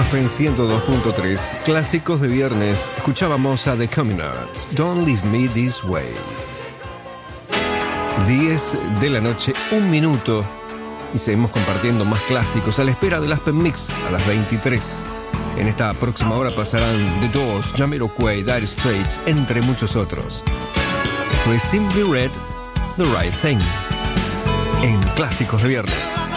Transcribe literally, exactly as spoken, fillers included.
Aspen ciento dos punto tres, clásicos de viernes. Escuchábamos a The Communards, Don't Leave Me This Way. diez de la noche, un minuto. Y seguimos compartiendo más clásicos a la espera del Aspen Mix a las veintitrés. En esta próxima hora pasarán The Doors, Jamiroquai, Dire Straits, entre muchos otros. Esto es Simply Red, The Right Thing, en Clásicos de Viernes.